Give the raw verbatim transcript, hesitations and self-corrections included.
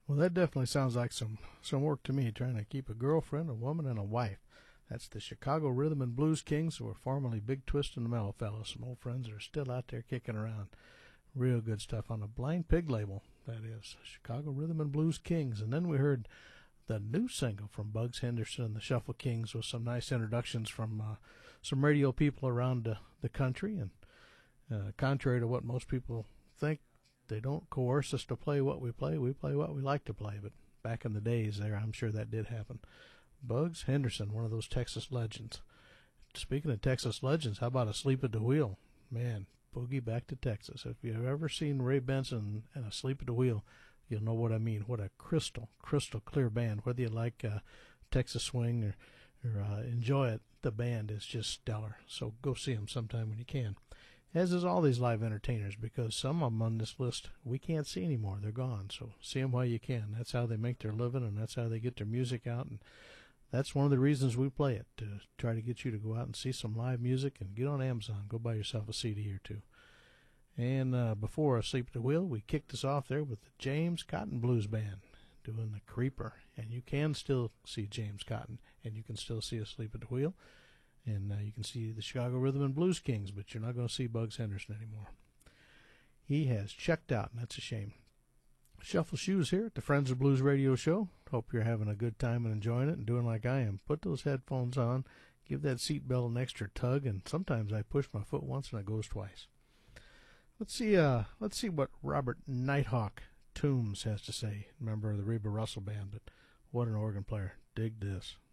Well, that definitely sounds like some, some work to me, trying to keep a girlfriend, a woman, and a wife. That's the Chicago Rhythm and Blues Kings, who were formerly Big Twist and the Mellow Fellows, some old friends that are still out there kicking around. Real good stuff on the Blind Pig label, that is, Chicago Rhythm and Blues Kings. And then we heard the new single from Bugs Henderson and the Shuffle Kings with some nice introductions from uh, some radio people around uh, the country. And uh, contrary to what most people think, they don't coerce us to play what we play. We play what we like to play. But back in the days there, I'm sure that did happen. Bugs Henderson, one of those Texas legends. Speaking of Texas legends, how about Asleep at the Wheel? Man, boogie back to Texas. If you've ever seen Ray Benson and Asleep at the Wheel, you'll know what I mean. What a crystal, crystal clear band. Whether you like uh, Texas swing or, or uh, enjoy it, the band is just stellar. So go see them sometime when you can. As is all these live entertainers, because some of them on this list we can't see anymore. They're gone. So see them while you can. That's how they make their living, and that's how they get their music out. And that's one of the reasons we play it, to try to get you to go out and see some live music and get on Amazon. Go buy yourself a C D or two. And uh, before Asleep at the Wheel, we kicked us off there with the James Cotton Blues Band doing the Creeper. And you can still see James Cotton, and you can still see Asleep at the Wheel. And uh, you can see the Chicago Rhythm and Blues Kings, but you're not going to see Bugs Henderson anymore. He has checked out, and that's a shame. Shuffle Shoes here at the Friends of Blues Radio Show. Hope you're having a good time and enjoying it and doing like I am. Put those headphones on, give that seatbelt an extra tug, and sometimes I push my foot once and it goes twice. Let's see uh, let's see what Robert Nighthawk Toombs has to say, member of the Reba Russell Band, but what an organ player. Dig this.